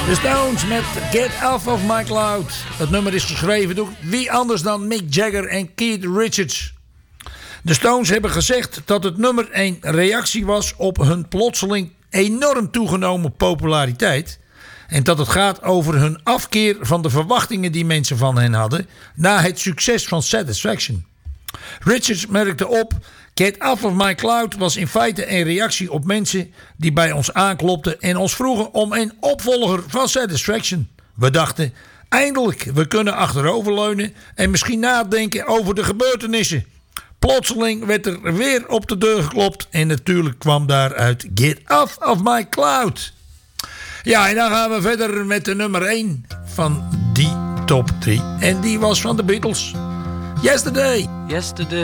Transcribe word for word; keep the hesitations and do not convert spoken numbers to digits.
The Stones met Get Off of My Cloud. Het nummer is geschreven door wie anders dan Mick Jagger en Keith Richards. De Stones hebben gezegd dat het nummer een reactie was op hun plotseling enorm toegenomen populariteit. En dat het gaat over hun afkeer van de verwachtingen die mensen van hen hadden na het succes van Satisfaction. Richards merkte op: Get Off of My Cloud was in feite een reactie op mensen die bij ons aanklopten en ons vroegen om een opvolger van Satisfaction. We dachten, eindelijk, we kunnen achteroverleunen en misschien nadenken over de gebeurtenissen. Plotseling werd er weer op de deur geklopt en natuurlijk kwam daaruit Get Off of My Cloud. Ja, en dan gaan we verder met de nummer één van die top drie. En die was van de Beatles. Yesterday. Yesterday